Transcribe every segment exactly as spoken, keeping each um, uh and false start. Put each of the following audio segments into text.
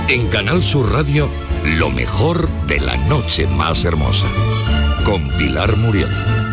En Canal Sur Radio, lo mejor de la noche más hermosa. Con Pilar Muriel.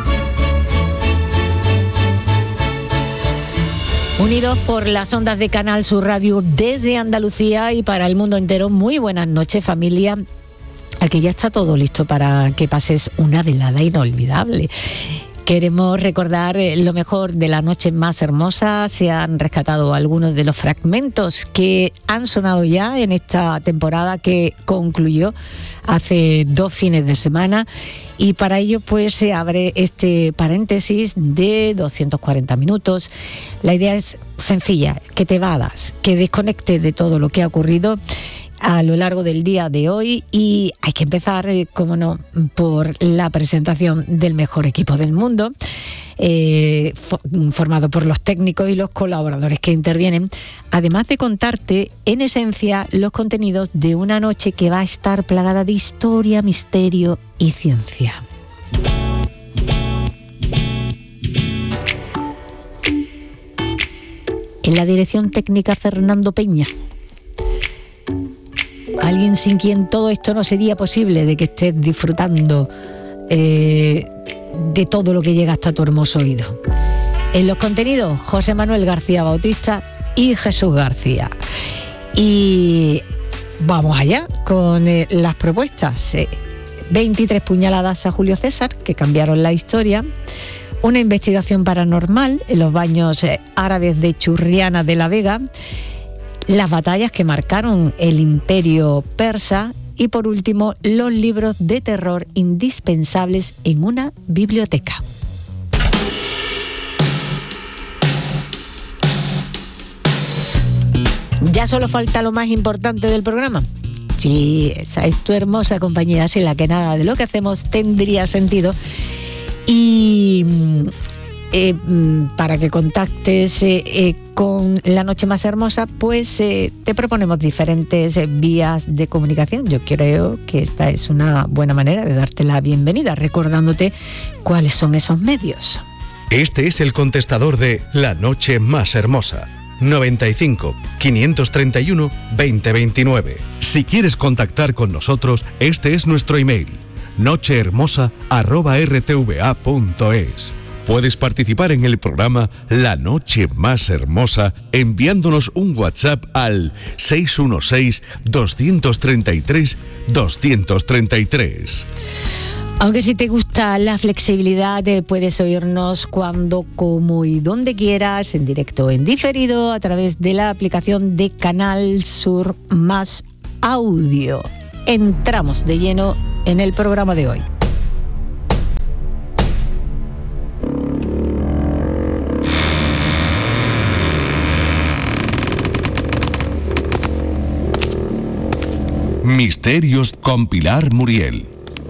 Unidos por las ondas de Canal Sur Radio desde Andalucía y para el mundo entero. Muy buenas noches, familia. Aquí ya está todo listo para que pases una velada inolvidable. Queremos recordar lo mejor de la noche más hermosa. Se han rescatado algunos de los fragmentos que han sonado ya en esta temporada que concluyó hace dos fines de semana, y para ello pues se abre este paréntesis de doscientos cuarenta minutos. La idea es sencilla: que te vadas, que desconectes de todo lo que ha ocurrido a lo largo del día de hoy. Y hay que empezar, eh, como no, por la presentación del mejor equipo del mundo, eh, fo- formado por los técnicos y los colaboradores que intervienen, además de contarte en esencia los contenidos de una noche que va a estar plagada de historia, misterio y ciencia. En la dirección técnica, Fernando Peña. Alguien sin quien todo esto no sería posible, de que estés disfrutando eh, de todo lo que llega hasta tu hermoso oído. En los contenidos, José Manuel García Bautista y Jesús García. Y vamos allá con eh, las propuestas. Eh, veintitrés puñaladas a Julio César, que cambiaron la historia. Una investigación paranormal en los baños eh, árabes de Churriana de la Vega. Las batallas que marcaron el imperio persa. Y por último, los libros de terror indispensables en una biblioteca. Ya solo falta lo más importante del programa. Sí, esa es tu hermosa compañía, sin la que nada de lo que hacemos tendría sentido. Y eh, para que contactes eh, eh, con La Noche Más Hermosa, pues eh, te proponemos diferentes eh, vías de comunicación. Yo creo que esta es una buena manera de darte la bienvenida, recordándote cuáles son esos medios. Este es el contestador de La Noche Más Hermosa. noventa y cinco, quinientos treinta y uno, veinte veintinueve. Si quieres contactar con nosotros, este es nuestro email: nochehermosa arroba r t v a punto es. Puedes participar en el programa La Noche Más Hermosa enviándonos un WhatsApp al seis uno seis, dos tres tres, dos tres tres. Aunque si te gusta la flexibilidad, eh, puedes oírnos cuando, como y donde quieras, en directo o en diferido, a través de la aplicación de Canal Sur Más Audio. Entramos de lleno en el programa de hoy. Misterios con Pilar Muriel.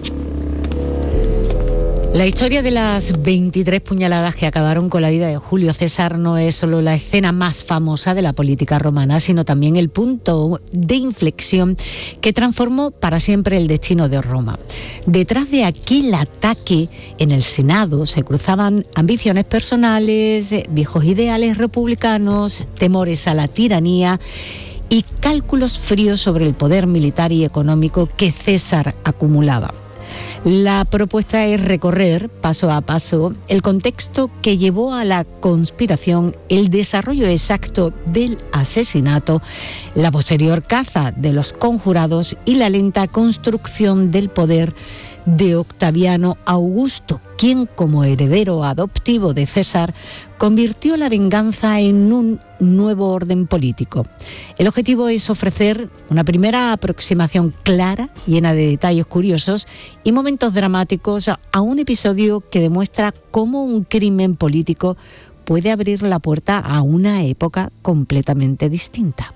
La historia de las veintitrés puñaladas que acabaron con la vida de Julio César no es solo la escena más famosa de la política romana, sino también el punto de inflexión que transformó para siempre el destino de Roma. Detrás de aquel ataque en el Senado se cruzaban ambiciones personales, viejos ideales republicanos, temores a la tiranía y cálculos fríos sobre el poder militar y económico que César acumulaba. La propuesta es recorrer paso a paso el contexto que llevó a la conspiración, el desarrollo exacto del asesinato, la posterior caza de los conjurados y la lenta construcción del poder de Octaviano Augusto, quien, como heredero adoptivo de César, convirtió la venganza en un nuevo orden político. El objetivo es ofrecer una primera aproximación clara, llena de detalles curiosos y momentos dramáticos a un episodio que demuestra cómo un crimen político puede abrir la puerta a una época completamente distinta.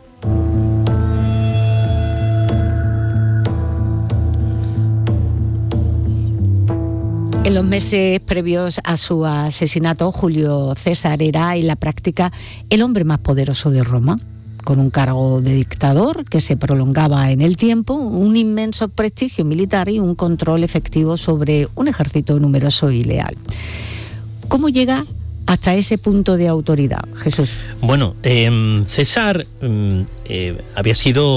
En los meses previos a su asesinato, Julio César era en la práctica el hombre más poderoso de Roma, con un cargo de dictador que se prolongaba en el tiempo, un inmenso prestigio militar y un control efectivo sobre un ejército numeroso y leal. ¿Cómo llega hasta ese punto de autoridad, Jesús? Bueno, eh, César eh, había sido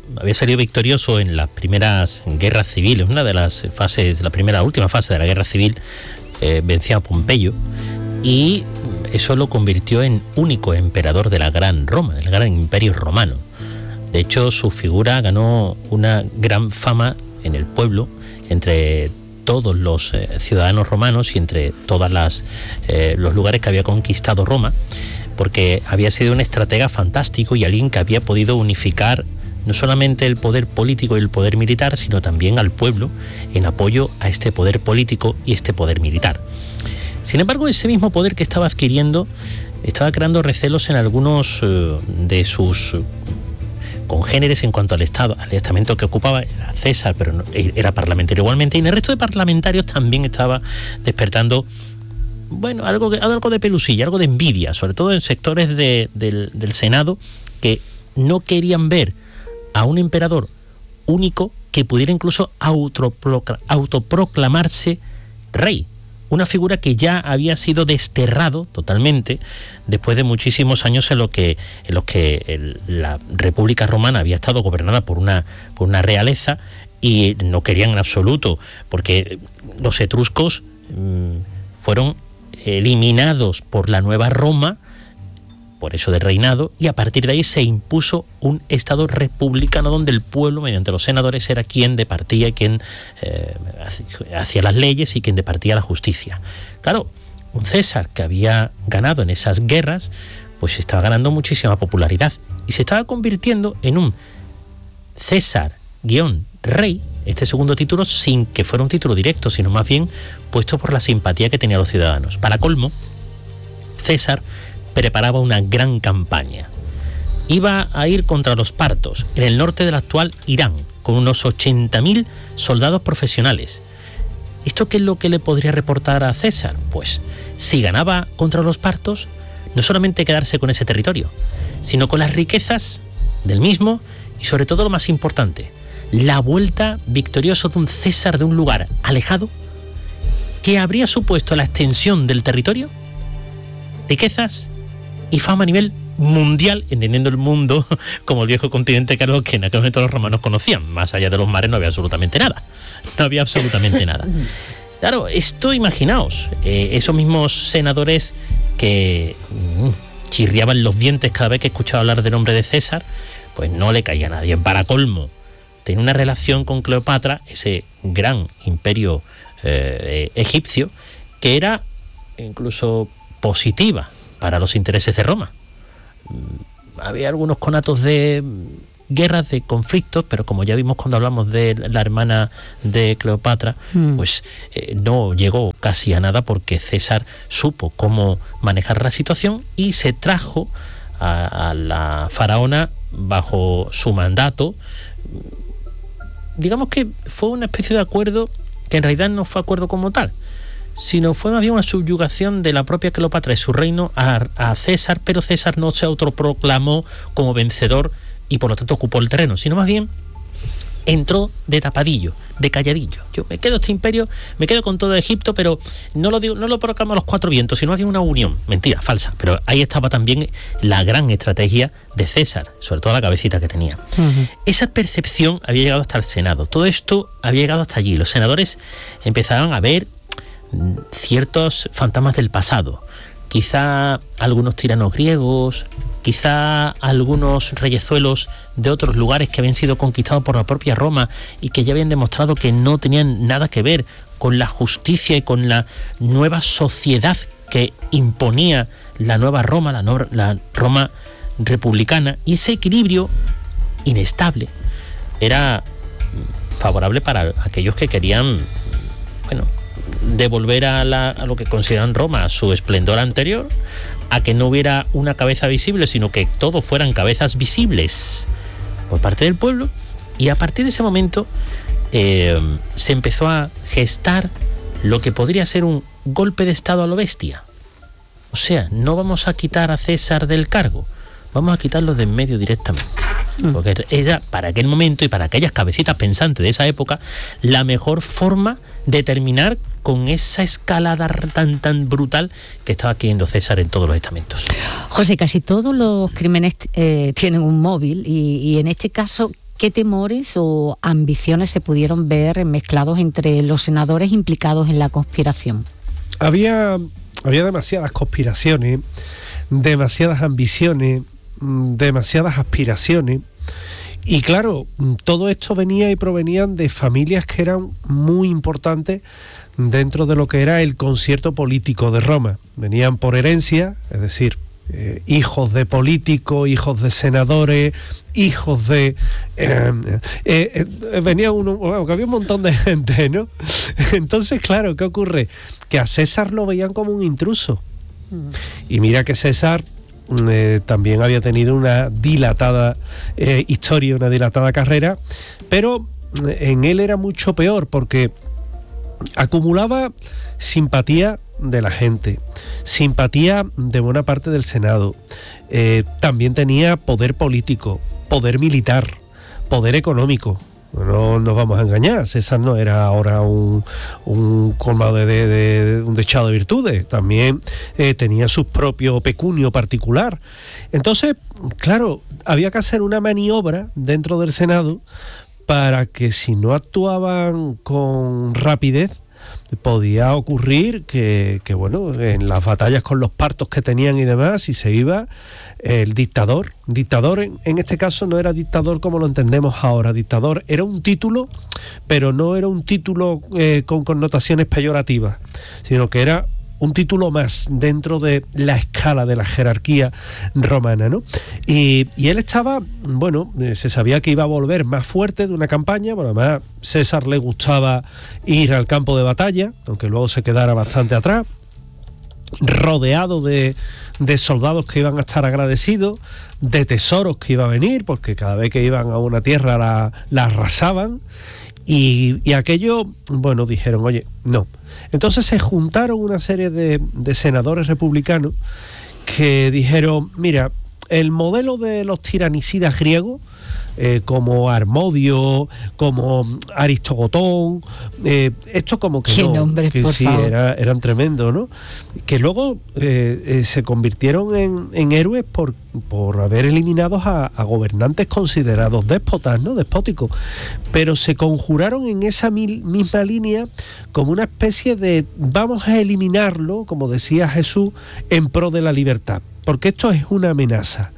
había salido victorioso en las primeras guerras civiles, una de las fases, la primera, la última fase de la guerra civil, eh, venció a Pompeyo, y eso lo convirtió en único emperador de la Gran Roma, del Gran Imperio Romano. De hecho, su figura ganó una gran fama en el pueblo, entre todos los eh, ciudadanos romanos y entre todos eh, los lugares que había conquistado Roma, porque había sido un estratega fantástico y alguien que había podido unificar no solamente el poder político y el poder militar, sino también al pueblo en apoyo a este poder político y este poder militar. Sin embargo, ese mismo poder que estaba adquiriendo estaba creando recelos en algunos eh, de sus congéneres en cuanto al estado, al estamento que ocupaba. Era César, pero no, era parlamentario igualmente, y en el resto de parlamentarios también estaba despertando, bueno, algo, algo de pelusilla, algo de envidia, sobre todo en sectores de, del, del Senado, que no querían ver a un emperador único que pudiera incluso autoproclamarse rey. Una figura que ya había sido desterrado totalmente después de muchísimos años en los que, en los que el, la República Romana había estado gobernada por una, por una realeza, y no querían en absoluto, porque los etruscos mmm, fueron eliminados por la Nueva Roma, por eso del reinado, y a partir de ahí se impuso un Estado republicano donde el pueblo, mediante los senadores, era quien departía y quien eh, hacía las leyes y quien departía la justicia. Claro, un César que había ganado en esas guerras, pues estaba ganando muchísima popularidad y se estaba convirtiendo en un César-rey, este segundo título, sin que fuera un título directo, sino más bien puesto por la simpatía que tenían los ciudadanos. Para colmo, César preparaba una gran campaña. Iba a ir contra los partos en el norte del actual Irán, con unos ochenta mil soldados profesionales. ¿Esto qué es lo que le podría reportar a César? Pues, si ganaba contra los partos, no solamente quedarse con ese territorio, sino con las riquezas del mismo y, sobre todo, lo más importante, la vuelta victoriosa de un César de un lugar alejado que habría supuesto la extensión del territorio, riquezas y fama a nivel mundial, entendiendo el mundo como el viejo continente, que era lo que en aquel momento los romanos conocían. Más allá de los mares no había absolutamente nada. No había absolutamente nada. Claro, esto, imaginaos, eh, esos mismos senadores que mmm, chirriaban los dientes cada vez que escuchaba hablar del nombre de César, pues no le caía a nadie. Para colmo, tenía una relación con Cleopatra, ese gran imperio eh, egipcio, que era incluso positiva para los intereses de Roma. Había algunos conatos de guerras, de conflictos, pero como ya vimos cuando hablamos de la hermana de Cleopatra, mm. pues eh, no llegó casi a nada, porque César supo cómo manejar la situación y se trajo a, a la faraona bajo su mandato. Digamos que fue una especie de acuerdo que en realidad no fue acuerdo como tal, sino fue más bien una subyugación de la propia Cleopatra y su reino a, a César, pero César no se autoproclamó como vencedor y por lo tanto ocupó el terreno, sino más bien entró de tapadillo, de calladillo. Yo me quedo este imperio, me quedo con todo Egipto, pero no lo digo, no lo proclamo a los cuatro vientos, sino había una unión. Mentira, falsa, pero ahí estaba también la gran estrategia de César, sobre todo la cabecita que tenía. Uh-huh. Esa percepción había llegado hasta el Senado, todo esto había llegado hasta allí. Los senadores empezaban a ver ciertos fantasmas del pasado, quizá algunos tiranos griegos, quizá algunos reyezuelos de otros lugares que habían sido conquistados por la propia Roma y que ya habían demostrado que no tenían nada que ver con la justicia y con la nueva sociedad que imponía la nueva Roma, la, no, la Roma republicana, y ese equilibrio inestable era favorable para aquellos que querían, bueno, devolver a, la, a lo que consideran Roma a su esplendor anterior, a que no hubiera una cabeza visible, sino que todo fueran cabezas visibles por parte del pueblo. Y a partir de ese momento eh, se empezó a gestar lo que podría ser un golpe de estado a lo bestia. O sea, no vamos a quitar a César del cargo, vamos a quitarlo de en medio directamente. Porque era, para aquel momento y para aquellas cabecitas pensantes de esa época, la mejor forma de terminar con esa escalada tan tan brutal que estaba adquiriendo César en todos los estamentos. José, casi todos los crímenes eh, tienen un móvil y, y en este caso, ¿qué temores o ambiciones se pudieron ver mezclados entre los senadores implicados en la conspiración? Había, había demasiadas conspiraciones, demasiadas ambiciones, demasiadas aspiraciones. Y claro, todo esto venía y provenían de familias que eran muy importantes dentro de lo que era el concierto político de Roma. Venían por herencia, es decir, eh, hijos de políticos, hijos de senadores, hijos de... Eh, eh, eh, venía uno, bueno, que había un montón de gente, ¿no? Entonces, claro, ¿qué ocurre? Que a César lo veían como un intruso. Y mira que César... Eh, también había tenido una dilatada eh, historia, una dilatada carrera, pero en él era mucho peor porque acumulaba simpatía de la gente, simpatía de buena parte del Senado, eh, también tenía poder político, poder militar, poder económico. No nos vamos a engañar, César no era ahora un, un colmado de, de, de un dechado de virtudes, también eh, tenía su propio pecunio particular. Entonces, claro, había que hacer una maniobra dentro del Senado para que si no actuaban con rapidez, podía ocurrir que, que, bueno, en las batallas con los partos que tenían y demás, si se iba el dictador, dictador en, en este caso no era dictador como lo entendemos ahora, dictador era un título, pero no era un título eh, con connotaciones peyorativas, sino que era un título más dentro de la escala de la jerarquía romana, ¿no? Y, y él estaba, bueno, se sabía que iba a volver más fuerte de una campaña, bueno, además César le gustaba ir al campo de batalla, aunque luego se quedara bastante atrás, rodeado de, de soldados que iban a estar agradecidos, de tesoros que iba a venir, porque cada vez que iban a una tierra la, la arrasaban, y, y aquello, bueno, dijeron, oye, no. Entonces se juntaron una serie de, de senadores republicanos que dijeron, mira, el modelo de los tiranicidas griegos, eh, como Harmodio, como Aristogotón, eh, esto como que ¿Qué no, nombres, que por sí, favor? era, eran tremendos, ¿no? Que luego eh, eh, se convirtieron en, en héroes por, por haber eliminado a, a gobernantes considerados déspotas, ¿no? Despóticos, pero se conjuraron en esa mil, misma línea como una especie de vamos a eliminarlo, como decía Jesús, en pro de la libertad, porque esto es una amenaza.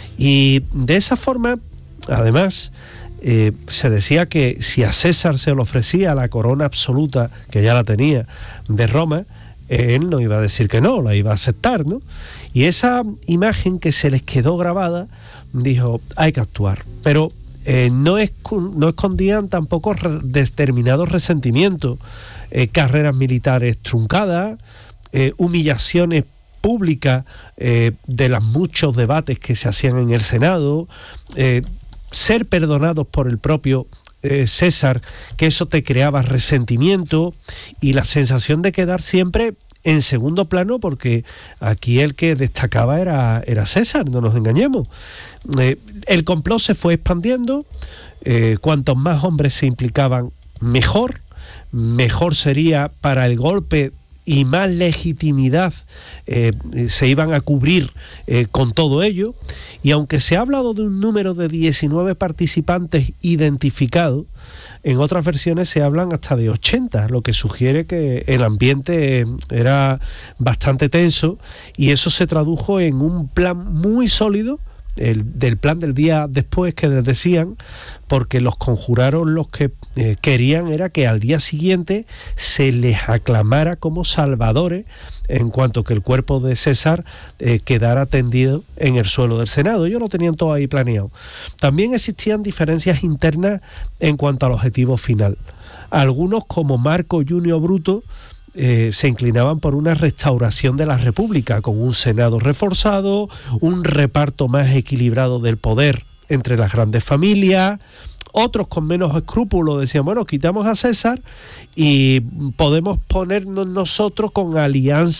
Y de esa forma, además, eh, se decía que si a César se le ofrecía la corona absoluta, que ya la tenía, de Roma, eh, él no iba a decir que no, la iba a aceptar, ¿no? Y esa imagen que se les quedó grabada, dijo, hay que actuar. Pero eh, no, es, no escondían tampoco re, determinados resentimientos, eh, carreras militares truncadas, eh, humillaciones pública eh, de los muchos debates que se hacían en el Senado, eh, ser perdonados por el propio eh, César, que eso te creaba resentimiento y la sensación de quedar siempre en segundo plano, porque aquí el que destacaba era, era César, no nos engañemos. Eh, el complot se fue expandiendo, eh, cuantos más hombres se implicaban, mejor, mejor sería para el golpe y más legitimidad eh, se iban a cubrir eh, con todo ello. Y aunque se ha hablado de un número de diecinueve participantes identificados, en otras versiones se hablan hasta de ochenta, lo que sugiere que el ambiente era bastante tenso, y eso se tradujo en un plan muy sólido, el del plan del día después que les decían, porque los conjuraron, los que eh, querían era que al día siguiente se les aclamara como salvadores, en cuanto que el cuerpo de César eh, quedara tendido en el suelo del Senado. Ellos lo tenían todo ahí planeado. También existían diferencias internas en cuanto al objetivo final. Algunos, como Marco Junio Bruto, Eh, se inclinaban por una restauración de la República, con un Senado reforzado, un reparto más equilibrado del poder entre las grandes familias. Otros, con menos escrúpulos, decían, bueno, quitamos a César y podemos ponernos nosotros con alianzas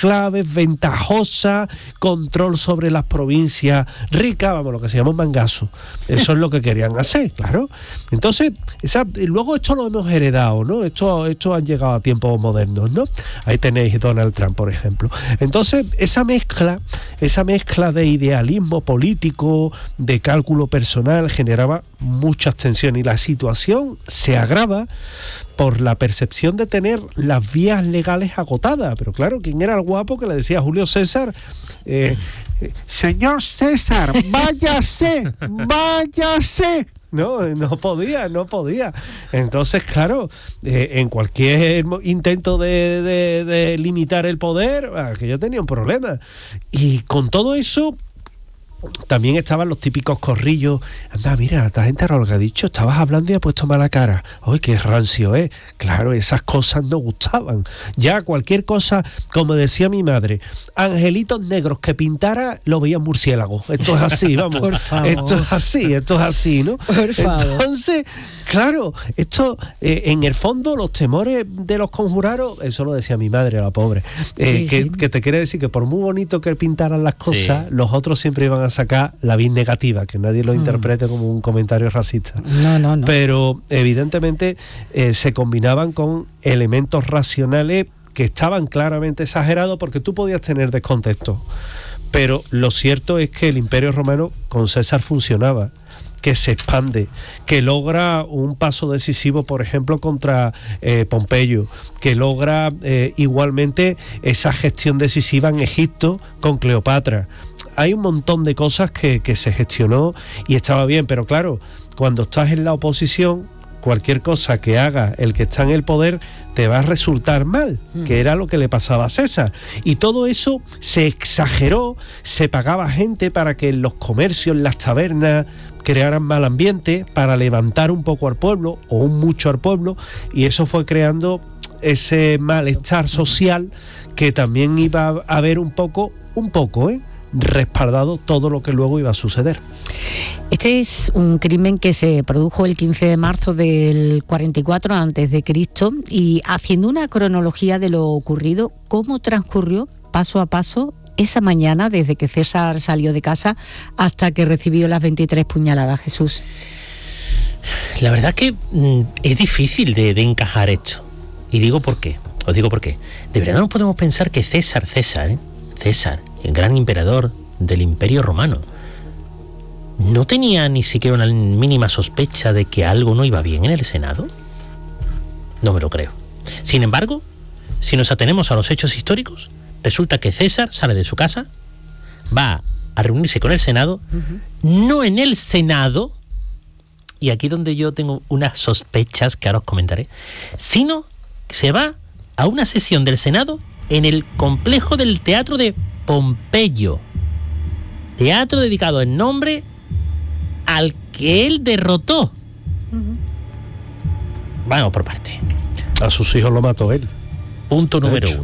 enclaves, ventajosa, control sobre las provincias ricas, vamos, lo que se llama un mangazo. Eso es lo que querían hacer, claro. Entonces, esa, luego esto lo hemos heredado, ¿no? Esto, esto han llegado a tiempos modernos, ¿no? Ahí tenéis Donald Trump, por ejemplo. Entonces, esa mezcla, esa mezcla de idealismo político, de cálculo personal, generaba muchas tensiones y la situación se agrava por la percepción de tener las vías legales agotadas. Pero claro, ¿quién era el guapo que le decía a Julio César? Eh, eh, señor César, váyase, váyase. No, no podía, no podía. Entonces, claro, eh, en cualquier intento de, de, de limitar el poder, que yo tenía un problema. Y con todo eso, también estaban los típicos corrillos. Anda, mira, esta gente lo que ha dicho, estabas hablando y ha puesto mala cara. ¡Ay, qué rancio, eh! Claro, esas cosas no gustaban. Ya cualquier cosa, como decía mi madre, angelitos negros que pintara, lo veían murciélagos. Esto es así, vamos. Por favor. Esto es así, esto es así, ¿no? Por favor. Entonces, claro, esto, eh, en el fondo, los temores de los conjurados, eso lo decía mi madre, la pobre, eh, Sí, que, sí. que te quiere decir que por muy bonito que pintaran las cosas, Sí. los otros siempre iban a sacar la vis negativa, que nadie lo interprete como un comentario racista. No, no, no. Pero evidentemente eh, se combinaban con elementos racionales que estaban claramente exagerados porque tú podías tener descontexto. Pero lo cierto es que el Imperio Romano con César funcionaba, que se expande, que logra un paso decisivo, por ejemplo, contra eh, Pompeyo, que logra eh, igualmente esa gestión decisiva en Egipto con Cleopatra. Hay un montón de cosas que, que se gestionó y estaba bien, pero claro, cuando estás en la oposición, cualquier cosa que haga el que está en el poder te va a resultar mal, mm. que era lo que le pasaba a César. Y todo eso se exageró, se pagaba gente para que en los comercios, en las tabernas, crearan mal ambiente, para levantar un poco al pueblo, o un mucho al pueblo, y eso fue creando ese malestar social que también iba a haber un poco, un poco, ¿eh? respaldado todo lo que luego iba a suceder. Este es un crimen que se produjo el quince de marzo del cuarenta y cuatro antes de Cristo, y haciendo una cronología de lo ocurrido, ¿cómo transcurrió paso a paso esa mañana desde que César salió de casa hasta que recibió las veintitrés puñaladas, Jesús? La verdad que mm, es difícil de, de encajar esto. Y digo por qué. Os digo por qué. De verdad no podemos pensar que César, César, ¿eh? César, el gran emperador del Imperio Romano, ¿no tenía ni siquiera una mínima sospecha de que algo no iba bien en el Senado? No me lo creo. Sin embargo, si nos atenemos a los hechos históricos, resulta que César sale de su casa, va a reunirse con el Senado, uh-huh. no en el Senado, y aquí donde yo tengo unas sospechas que ahora os comentaré, sino que se va a una sesión del Senado en el complejo del Teatro de Pompeyo, teatro dedicado en nombre al que él derrotó. Uh-huh. Vamos por parte. A sus hijos lo mató él. Punto número uno.